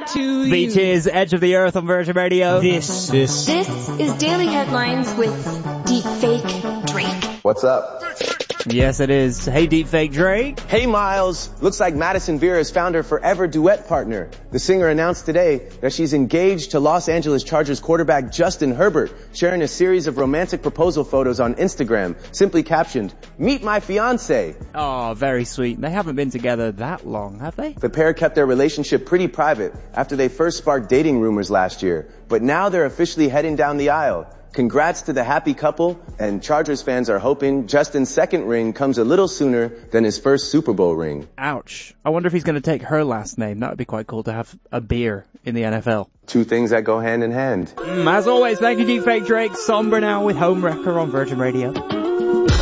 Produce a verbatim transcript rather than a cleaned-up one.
to you. Beaches, Edge of the Earth on Virgin Radio. This, this. This is Daily Headlines with Deepfake Drake. What's up? Yes, it is. Hey, Deepfake Drake. Hey, Miles. Looks like Madison Beer has found her forever duet partner. The singer announced today that she's engaged to Los Angeles Chargers quarterback Justin Herbert, sharing a series of romantic proposal photos on Instagram, simply captioned, "Meet my fiancé." Oh, very sweet. They haven't been together that long, have they? The pair kept their relationship pretty private after they first sparked dating rumors last year, but now they're officially heading down the aisle. Congrats to the happy couple, and Chargers fans are hoping Justin's second ring comes a little sooner than his first Super Bowl ring. Ouch. I wonder if he's going to take her last name. That would be quite cool to have a beer in the N F L. Two things that go hand in hand. Mm, as always, thank you, Deepfake Drake. Somber now with Homewrecker on Virgin Radio.